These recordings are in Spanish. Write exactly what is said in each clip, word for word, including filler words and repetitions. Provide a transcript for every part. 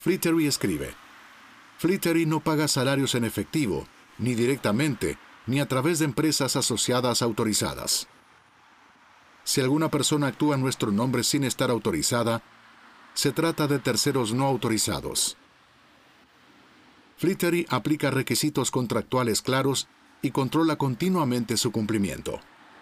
Flittery escribe: Flittery no paga salarios en efectivo, ni directamente, ni a través de empresas asociadas autorizadas. Si alguna persona actúa en nuestro nombre sin estar autorizada, se trata de terceros no autorizados. Flittery aplica requisitos contractuales claros y controla continuamente su cumplimiento.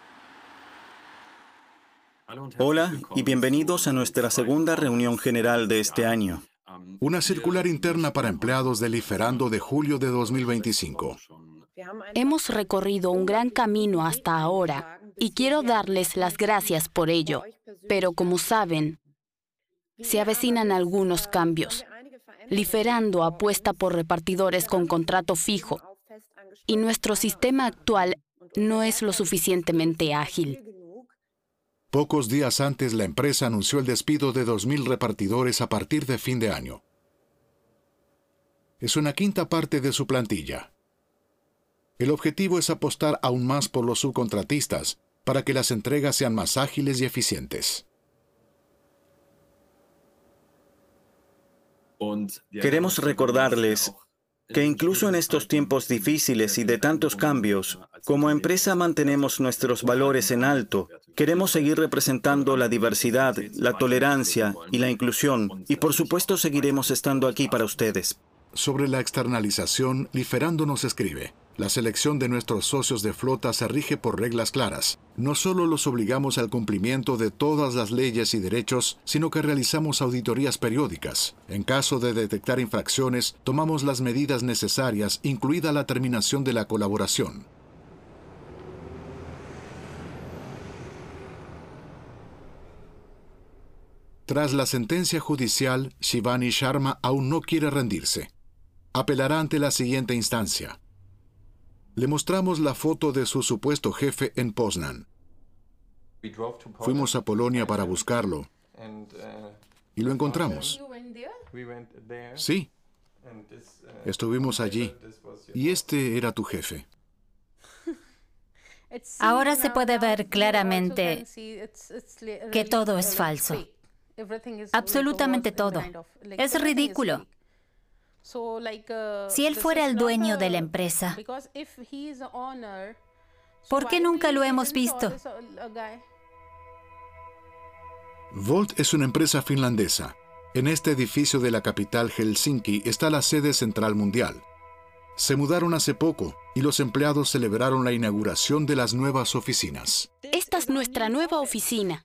Hola y bienvenidos a nuestra segunda reunión general de este año. Una circular interna para empleados de Liferando de julio de dos mil veinticinco. Hemos recorrido un gran camino hasta ahora y quiero darles las gracias por ello. Pero como saben, se avecinan algunos cambios. Liferando apuesta por repartidores con contrato fijo y nuestro sistema actual no es lo suficientemente ágil. Pocos días antes, la empresa anunció el despido de dos mil repartidores a partir de fin de año. Es una quinta parte de su plantilla. El objetivo es apostar aún más por los subcontratistas para que las entregas sean más ágiles y eficientes. Queremos recordarles que incluso en estos tiempos difíciles y de tantos cambios, como empresa mantenemos nuestros valores en alto. Queremos seguir representando la diversidad, la tolerancia y la inclusión, y por supuesto seguiremos estando aquí para ustedes. Sobre la externalización, Liferando nos escribe: la selección de nuestros socios de flota se rige por reglas claras. No solo los obligamos al cumplimiento de todas las leyes y derechos, sino que realizamos auditorías periódicas. En caso de detectar infracciones, tomamos las medidas necesarias, incluida la terminación de la colaboración. Tras la sentencia judicial, Shivani Sharma aún no quiere rendirse. Apelará ante la siguiente instancia. Le mostramos la foto de su supuesto jefe en Poznan. Fuimos a Polonia para buscarlo y lo encontramos. Sí, estuvimos allí y este era tu jefe. Ahora se puede ver claramente que todo es falso. Absolutamente todo. Es ridículo. Si él fuera el dueño de la empresa, ¿por qué nunca lo hemos visto? Volt es una empresa finlandesa. En este edificio de la capital Helsinki está la sede central mundial. Se mudaron hace poco y los empleados celebraron la inauguración de las nuevas oficinas. Esta es nuestra nueva oficina.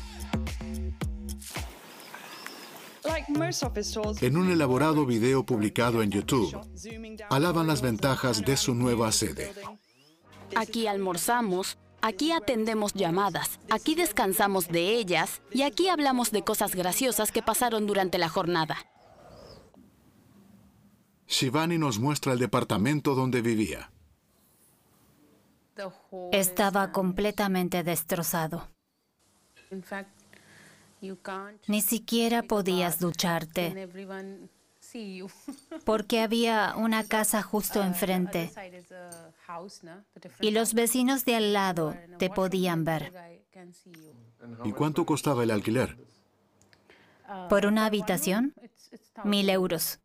En un elaborado video publicado en YouTube, alaban las ventajas de su nueva sede. Aquí almorzamos, aquí atendemos llamadas, aquí descansamos de ellas y aquí hablamos de cosas graciosas que pasaron durante la jornada. Shivani nos muestra el departamento donde vivía. Estaba completamente destrozado. Ni siquiera podías ducharte, porque había una casa justo enfrente y los vecinos de al lado te podían ver. ¿Y cuánto costaba el alquiler? Por una habitación, mil euros.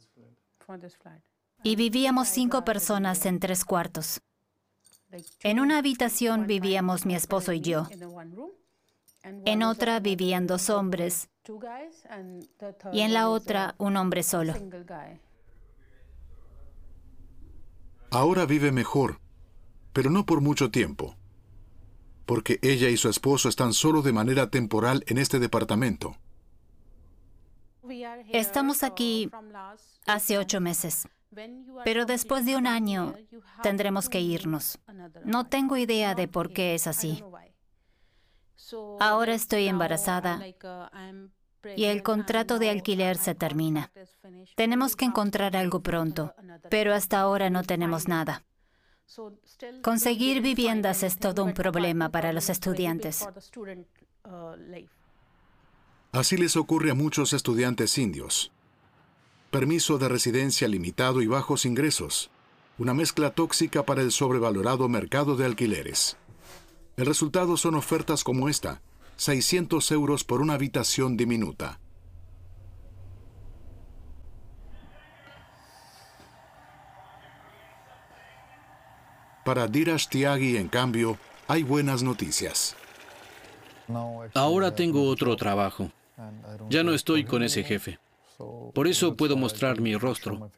Y vivíamos cinco personas en tres cuartos. En una habitación vivíamos mi esposo y yo. En otra vivían dos hombres y en la otra un hombre solo. Ahora vive mejor, pero no por mucho tiempo, porque ella y su esposo están solo de manera temporal en este departamento. Estamos aquí hace ocho meses, pero después de un año tendremos que irnos. No tengo idea de por qué es así. Ahora estoy embarazada y el contrato de alquiler se termina. Tenemos que encontrar algo pronto, pero hasta ahora no tenemos nada. Conseguir viviendas es todo un problema para los estudiantes. Así les ocurre a muchos estudiantes indios. Permiso de residencia limitado y bajos ingresos. Una mezcla tóxica para el sobrevalorado mercado de alquileres. El resultado son ofertas como esta, seiscientos euros por una habitación diminuta. Para Dheeraj Tyagi, en cambio, hay buenas noticias. Ahora tengo otro trabajo. Ya no estoy con ese jefe. Por eso puedo mostrar mi rostro.